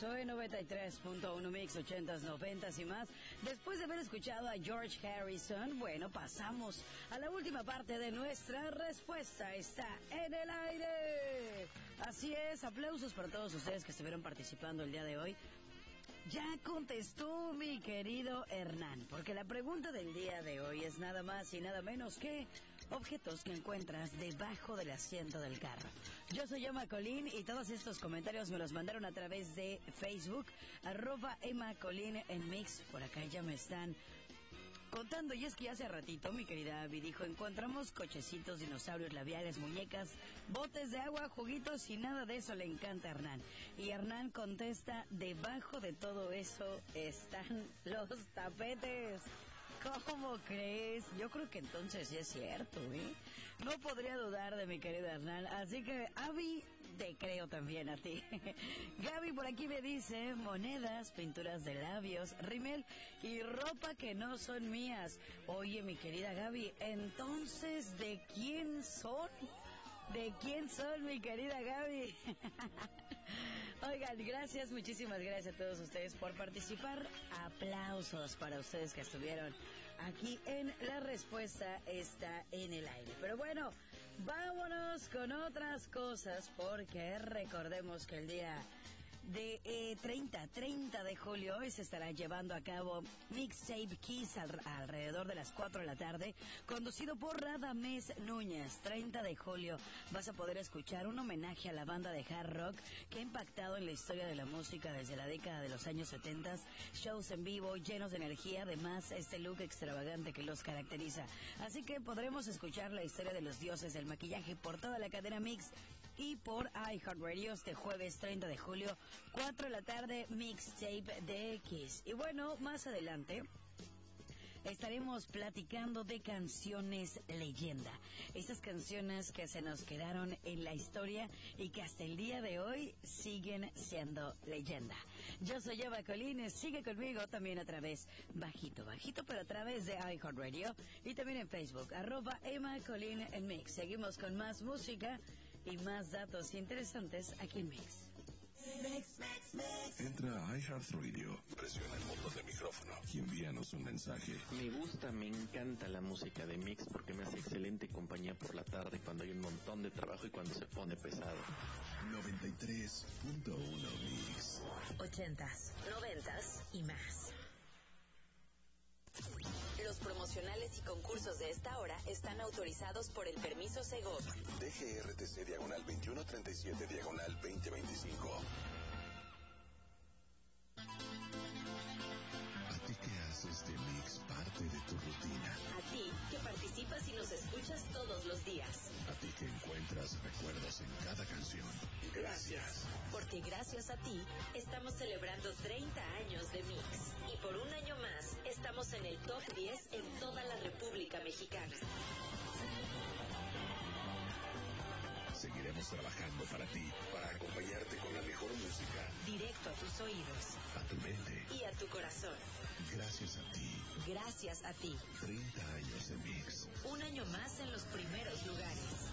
regreso en 93.1 Mix 80s, 90s y más. Después de haber escuchado a George Harrison, bueno, pasamos a la última parte de nuestra respuesta. Está en el aire. Así es, aplausos para todos ustedes que estuvieron participando el día de hoy. Ya contestó mi querido Hernán, porque la pregunta del día de hoy es nada más y nada menos que objetos que encuentras debajo del asiento del carro. Yo soy Emma Colín y todos estos comentarios me los mandaron a través de Facebook, @Emma Colín en Mix. Por acá ya me están contando, y es que hace ratito mi querida Abby dijo: encontramos cochecitos, dinosaurios, labiales, muñecas, botes de agua, juguitos, y nada de eso le encanta a Hernán. Y Hernán contesta: debajo de todo eso están los tapetes. ¿Cómo crees? Yo creo que entonces sí es cierto, ¿eh? No podría dudar de mi querido Hernán. Así que, Abby, te creo también a ti. Gaby por aquí me dice: monedas, pinturas de labios, rímel y ropa que no son mías. Oye, mi querida Gaby, entonces, ¿de quién son? ¿De quién son, mi querida Gaby? Oigan, gracias, muchísimas gracias a todos ustedes por participar. Aplausos para ustedes que estuvieron aquí en La Respuesta Está en el Aire. Pero bueno, vámonos con otras cosas, porque recordemos que el día de 30 de julio hoy se estará llevando a cabo Mixtape Kiss alrededor de las 4 de la tarde, conducido por Radamés Núñez. 30 de julio vas a poder escuchar un homenaje a la banda de hard rock que ha impactado en la historia de la música desde la década de los años 70, shows en vivo llenos de energía, además este look extravagante que los caracteriza. Así que podremos escuchar la historia de los dioses del maquillaje por toda la cadena Mix y por iHeartRadio este jueves 30 de julio, 4 de la tarde, Mixtape de Kiss. Y bueno, más adelante estaremos platicando de canciones leyenda. Esas canciones que se nos quedaron en la historia y que hasta el día de hoy siguen siendo leyenda. Yo soy Eva Colín, sigue conmigo también a través, bajito, pero a través de iHeartRadio y también en Facebook, @Emma Colín en Mix. Seguimos con más música y más datos interesantes aquí en Mix. Entra a iHeartRadio, presiona el botón de micrófono y envíanos un mensaje. Me encanta la música de Mix porque me hace excelente compañía por la tarde cuando hay un montón de trabajo y cuando se pone pesado. 93.1 Mix. 80s, 90s y más. Los promocionales y concursos de esta hora están autorizados por el permiso Segov. DGRTC /2137/2025. ¿A ti que haces de Mix parte de tu rutina? A ti que participas y nos escuchas todos los días. A ti que encuentras recuerdos en cada canción. Gracias. Porque gracias a ti estamos celebrando 30 años de Mix. Y por un año más estamos en el top 10 en toda la República Mexicana. Seguiremos trabajando para ti, para acompañarte con la mejor música. Directo a tus oídos. A tu mente. Y a tu corazón. Gracias a ti. Gracias a ti. 30 años de Mix. Un año más en los primeros lugares.